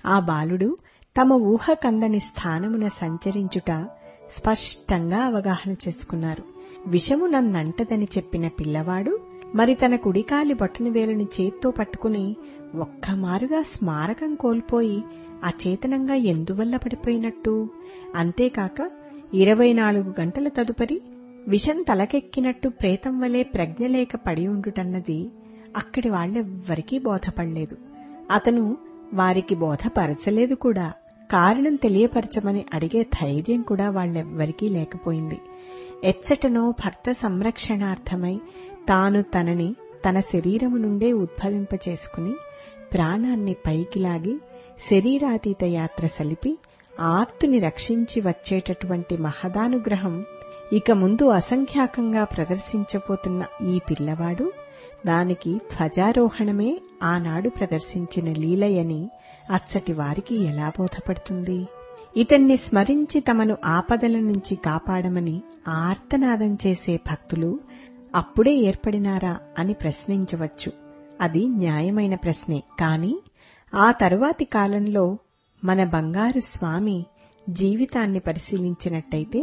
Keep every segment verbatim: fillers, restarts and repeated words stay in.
ఆ బాలుడు తమ ఊహకందని స్థానమున సంచరించుట స్పష్టంగా అవగాహన చేసుకున్నారు. విషము నన్నంటదని చెప్పిన పిల్లవాడు మరి తన కుడికాలి బొటనవేలుని చేత్తో పట్టుకుని ఒక్కమారుగా స్మారకం కోల్పోయి అచేతనంగా ఎందువల్ల పడిపోయినట్టు? అంతేకాక ఇరవై నాలుగు గంటల తదుపరి విషం తలకెక్కినట్టు ప్రేతం వలె ప్రజ్ఞలేక పడి ఉండుటన్నది అక్కడి వాళ్లెవ్వరికీ బోధపడలేదు. అతను వారికి బోధపరచలేదు కూడా. కారణం తెలియపరచమని అడిగే ధైర్యం కూడా వాళ్లెవ్వరికీ లేకపోయింది. ఎచ్చటనో భక్త సంరక్షణార్థమై తాను తనని తన శరీరము నుండే ఉద్భవింపచేసుకుని ప్రాణాన్ని పైకి లాగి శరీరాతీత యాత్ర సలిపి ఆర్తుని రక్షించి వచ్చేటటువంటి మహదానుగ్రహం ఇక ముందు అసంఖ్యాకంగా ప్రదర్శించబోతున్న ఈ పిల్లవాడు దానికి ధ్వజారోహణమే ఆనాడు ప్రదర్శించిన లీలయని అచ్చటి వారికి ఎలా బోధపడుతుంది? ఇతన్ని స్మరించి తమను ఆపదల నుంచి కాపాడమని ఆర్తనాదం చేసే భక్తులు అప్పుడే ఏర్పడినారా అని ప్రశ్నించవచ్చు. అది న్యాయమైన ప్రశ్నే. కాని ఆ తరువాతి కాలంలో మన బంగారు స్వామి జీవితాన్ని పరిశీలించినట్టయితే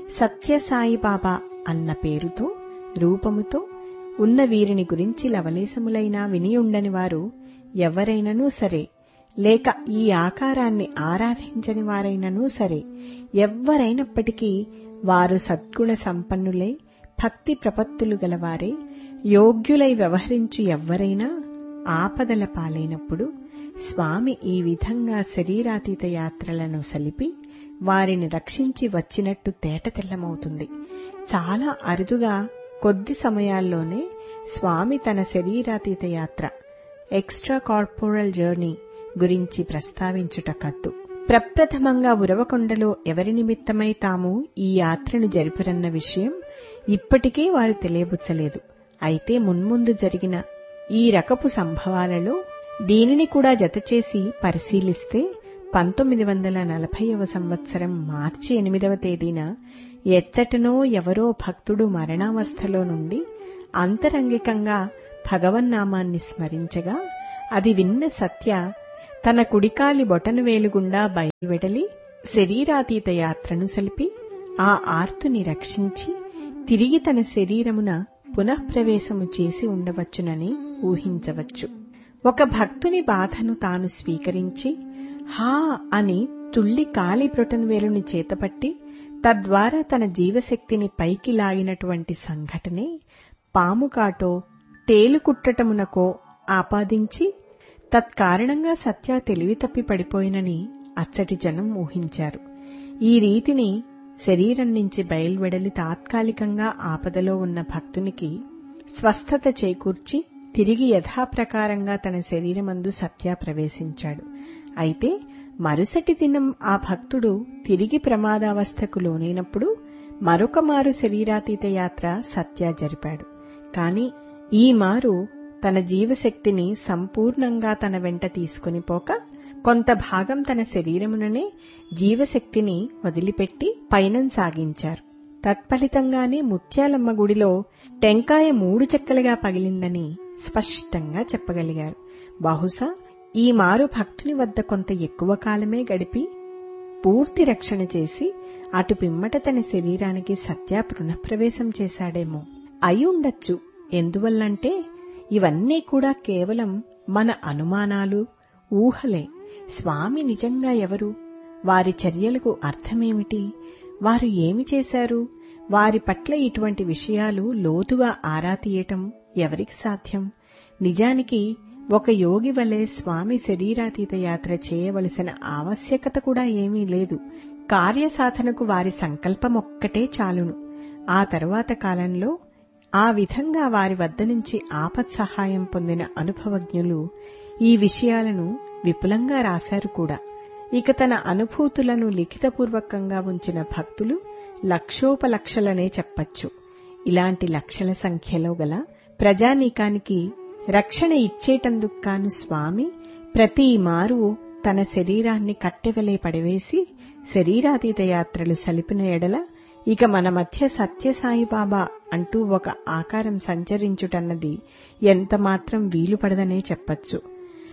సత్యసాయిబాబా అన్న పేరుతో రూపముతో ఉన్న వీరిని గురించి లవలేశములైనా వినియుండని వారు ఎవరైననూ సరే, లేక ఈ ఆకారాన్ని ఆరాధించని వారైననూ సరే, ఎవ్వరైనప్పటికీ వారు సద్గుణ సంపన్నులై భక్తి ప్రపత్తులు గలవారే, యోగ్యులై వ్యవహరించు ఎవ్వరైనా ఆపదల పాలైనప్పుడు స్వామి ఈ విధంగా శరీరాతీత యాత్రలను సలిపి వారిని రక్షించి వచ్చినట్టు తేటతెల్లమవుతుంది. చాలా అరుదుగా కొద్ది సమయాల్లోనే స్వామి తన శరీరాతీత యాత్ర ఎక్స్ట్రా కార్పోరల్ జర్నీ గురించి ప్రస్తావించుట కద్దు. ప్రప్రథమంగా ఉరవకొండలో ఎవరి నిమిత్తమై తాము ఈ యాత్రను జరిపిరన్న విషయం ఇప్పటికే వారు తెలియబుచ్చలేదు. అయితే మున్ముందు జరిగిన ఈ రకపు సంభవాలలో దీనిని కూడా జతచేసి పరిశీలిస్తే పంతొమ్మిది వందల నలభైవ సంవత్సరం మార్చి ఎనిమిదవ తేదీన ఎచ్చటనో ఎవరో భక్తుడు మరణావస్థలో నుండి అంతరంగికంగా భగవన్నామాన్ని స్మరించగా అది విన్న సత్య తన కుడికాలి బొటను వేలుగుండా బయలువెడలి శరీరాతీత యాత్రను సలిపి ఆ ఆర్తుని రక్షించి తిరిగి తన శరీరమున పునఃప్రవేశము చేసి ఉండవచ్చునని ఊహించవచ్చు. ఒక భక్తుని బాధను తాను స్వీకరించి హా అని తుళ్లి కాలి బ్రొటన్ వేలుని చేతపట్టి తద్వారా తన జీవశక్తిని పైకి లాగినటువంటి సంఘటనే పాముకాటో తేలుకుట్టటమునకో ఆపాదించి తత్కారణంగా సత్య తెలివి తప్పి పడిపోయినని అచ్చటి జనం ఊహించారు. ఈ రీతిని శరీరం నుంచి బయల్వెడలి తాత్కాలికంగా ఆపదలో ఉన్న భక్తునికి స్వస్థత చేకూర్చి తిరిగి యథాప్రకారంగా తన శరీరమందు సత్య ప్రవేశించాడు. అయితే మరుసటి దినం ఆ భక్తుడు తిరిగి ప్రమాదావస్థకు లోనైనప్పుడు మరొక మారు శరీరాతీత యాత్ర సత్య జరిపాడు. కాని ఈ మారు తన జీవశక్తిని సంపూర్ణంగా తన వెంట తీసుకుని పోక కొంత భాగం తన శరీరముననే జీవశక్తిని వదిలిపెట్టి పయనం సాగించారు. తత్ఫలితంగానే ముత్యాలమ్మ గుడిలో టెంకాయ మూడు చెక్కలుగా పగిలిందని స్పష్టంగా చెప్పగలిగారు. బహుశా ఈ మారు భక్తుని వద్ద కొంత ఎక్కువ కాలమే గడిపి పూర్తి రక్షణ చేసి అటు పిమ్మట తన శరీరానికి సత్య పునఃప్రవేశం చేశాడేమో. అయి ఉండొచ్చు. ఎందువల్లంటే ఇవన్నీ కూడా కేవలం మన అనుమానాలు, ఊహలే. స్వామి నిజంగా ఎవరు? వారి చర్యలకు అర్థమేమిటి? వారు ఏమి చేశారు? వారి పట్ల ఇటువంటి విషయాలు లోతుగా ఆరా తీయటం ఎవరికి సాధ్యం? నిజానికి ఒక యోగి వలె స్వామి శరీరాతీత యాత్ర చేయవలసిన ఆవశ్యకత కూడా ఏమీ లేదు. కార్యసాధనకు వారి సంకల్పమొక్కటే చాలును. ఆ తరువాత కాలంలో ఆ విధంగా వారి వద్ద నుంచి ఆపత్ సహాయం పొందిన అనుభవజ్ఞులు ఈ విషయాలను విపులంగా రాశారు కూడా. ఇక తన అనుభూతులను లిఖితపూర్వకంగా ఉంచిన భక్తులు లక్షోపలక్షలనే చెప్పచ్చు. ఇలాంటి లక్షల సంఖ్యలో గల ప్రజానీకానికి రక్షణ ఇచ్చేటందుకు కాను స్వామి ప్రతి మారు తన శరీరాన్ని కట్టెవలే పడివేసి శరీరాతీత యాత్రలు సలిపిన ఎడల ఇక మన మధ్య సత్యసాయిబాబా అంటూ ఒక ఆకారం సంచరించుటన్నది ఎంతమాత్రం వీలుపడదనే చెప్పచ్చు.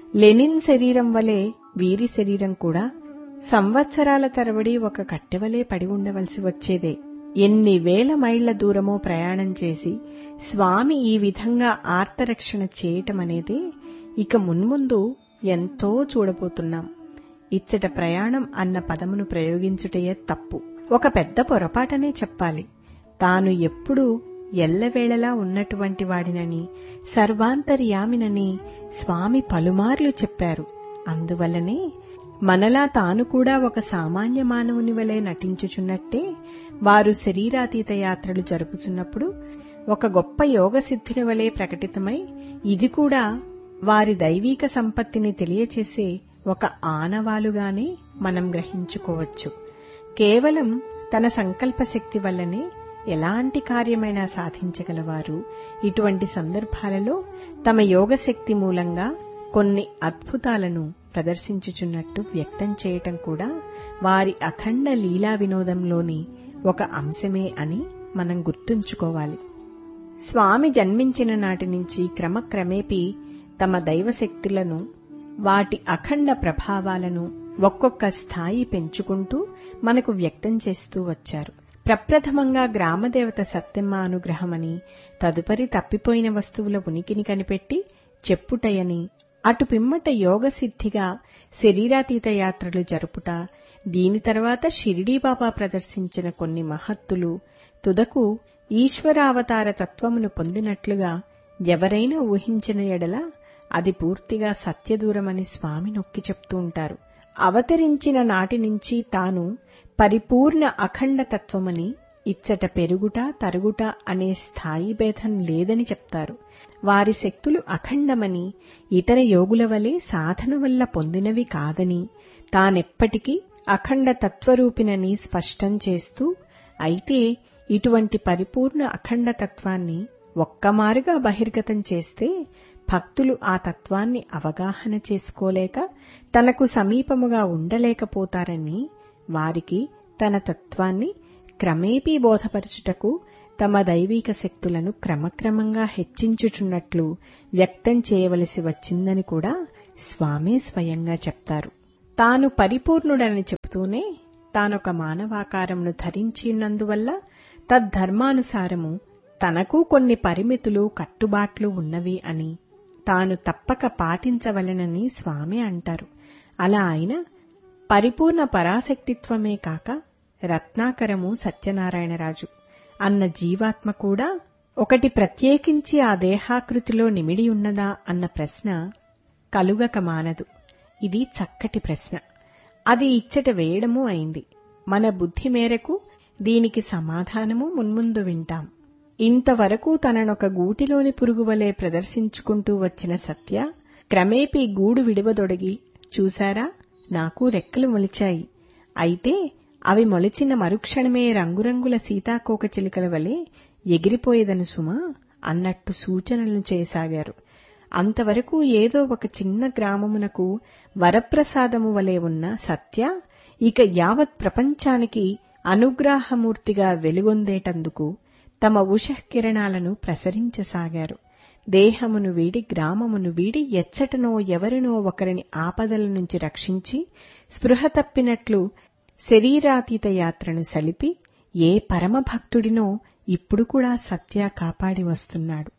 లెనిన్ శరీరం వలె వీరి శరీరం కూడా సంవత్సరాల తరబడి ఒక కట్టెవలే పడి ఉండవలసి వచ్చేదే. ఎన్ని వేల మైళ్ల దూరమో ప్రయాణం చేసి స్వామి ఈ విధంగా ఆర్తరక్షణ చేయటమనేదే ఇక మున్ముందు ఎంతో చూడబోతున్నాం. ఇచ్చట ప్రయాణం అన్న పదమును ప్రయోగించుటయే తప్పు, ఒక పెద్ద పొరపాటనే చెప్పాలి. తాను ఎప్పుడూ ఎల్లవేళలా ఉన్నటువంటి వాడినని, సర్వాంతర్యామినని స్వామి పలుమార్లు చెప్పారు. అందువల్లనే మనలా తాను కూడా ఒక సామాన్య మానవుని వలె నటించుచున్నట్టే వారు శరీరాతీత యాత్రలు జరుపుచున్నప్పుడు ఒక గొప్ప యోగసిద్ధుని వలె ప్రకటితమై ఇది కూడా వారి దైవీక సంపత్తిని తెలియచేసే ఒక ఆనవాలుగానే మనం గ్రహించుకోవచ్చు. కేవలం తన సంకల్పశక్తి వల్లనే ఎలాంటి కార్యమైనా సాధించగలవారు ఇటువంటి సందర్భాలలో తమ యోగశక్తి మూలంగా కొన్ని అద్భుతాలను ప్రదర్శించుచున్నట్టు వ్యక్తం చేయటం కూడా వారి అఖండ లీలా వినోదంలోని ఒక అంశమే అని మనం గుర్తుంచుకోవాలి. స్వామి జన్మించిన నాటి నుంచి క్రమక్రమేపీ తమ దైవశక్తులను, వాటి అఖండ ప్రభావాలను ఒక్కొక్క స్థాయి పెంచుకుంటూ మనకు వ్యక్తం చేస్తూ వచ్చారు. ప్రప్రథమంగా గ్రామదేవత సత్తెమ్మ అనుగ్రహమని, తదుపరి తప్పిపోయిన వస్తువుల ఉనికిని కనిపెట్టి చెప్పుటయని, అటు పిమ్మట యోగసిద్ధిగా శరీరాతీత యాత్రలు జరుపుట, దీని తర్వాత షిరిడీబాబా ప్రదర్శించిన కొన్ని మహత్తులు, తుదకు ఈశ్వరావతార తత్వమును పొందినట్లుగా ఎవరైనా ఊహించిన ఎడల అది పూర్తిగా సత్యదూరమని స్వామి నొక్కి చెప్తూ ఉంటారు. అవతరించిన నాటి నుంచి తాను పరిపూర్ణ అఖండ తత్వమని, ఇచ్చట పెరుగుట తరుగుట అనే స్థాయి భేదం లేదని చెప్తారు. వారి శక్తులు అఖండమని, ఇతర యోగుల వలె సాధన వల్ల పొందినవి కాదని, తానెప్పటికీ అఖండ తత్వరూపినని స్పష్టం చేస్తూ, అయితే ఇటువంటి పరిపూర్ణ అఖండ తత్వాన్ని ఒక్కమారుగా బహిర్గతం చేస్తే భక్తులు ఆ తత్వాన్ని అవగాహన చేసుకోలేక తనకు సమీపముగా ఉండలేకపోతారని, వారికి తన తత్వాన్ని క్రమేపీ బోధపరచుటకు తమ దైవీక శక్తులను క్రమక్రమంగా హెచ్చించుచున్నట్లు వ్యక్తం చేయవలసి వచ్చిందని కూడా స్వామే స్వయంగా చెప్తారు. తాను పరిపూర్ణుడని చెబుతూనే తానొక మానవాకారమును ధరించినందువల్ల తద్ధర్మానుసారము తనకు కొన్ని పరిమితులు కట్టుబాట్లు ఉన్నవి అని, తాను తప్పక పాటించవలెనని స్వామి అంటారు. అలా ఆయన పరిపూర్ణ పరాశక్తిత్వమే కాక రత్నాకరము సత్యనారాయణరాజు అన్న జీవాత్మ కూడా ఒకటి ప్రత్యేకించి ఆ దేహాకృతిలో నిమిడి ఉన్నదా అన్న ప్రశ్న కలుగక మానదు. ఇది చక్కటి ప్రశ్న. అది ఇచ్చట వేయడమూ అయింది. మన బుద్ధి మేరకు దీనికి సమాధానము మున్ముందు వింటాం. ఇంతవరకు తననొక గూటిలోని పురుగువలే ప్రదర్శించుకుంటూ వచ్చిన సత్య క్రమేపీ గూడు విడివదొడిగి, చూశారా, నాకు రెక్కలు మొలిచాయి, అయితే అవి మొలిచిన మరుక్షణమే రంగురంగుల సీతాకోక చిలుకల వలె ఎగిరిపోయేదను సుమా అన్నట్టు సూచనలు చేయసాగారు. అంతవరకు ఏదో ఒక చిన్న గ్రామమునకు వరప్రసాదము వలె ఉన్న సత్య ఇక యావత్ ప్రపంచానికి అనుగ్రహమూర్తిగా వెలుగొందేటందుకు తమ ఉషఃకిరణాలను ప్రసరించసాగారు. దేహమును వీడి, గ్రామమును వీడి ఎచ్చటనో ఎవరినో ఒకరిని ఆపదల నుంచి రక్షించి, స్పృహ తప్పినట్లు శరీరాతీత యాత్రను సలిపి ఏ పరమభక్తుడినో ఇప్పుడు కూడా సత్య కాపాడి వస్తున్నాడు.